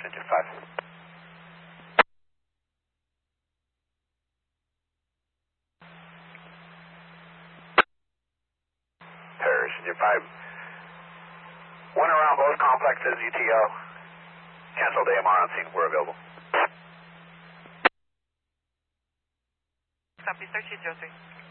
Passenger 5. Passenger 5. Went around both complexes, UTO. Canceled AMR on scene. We're available. Copy, 1303.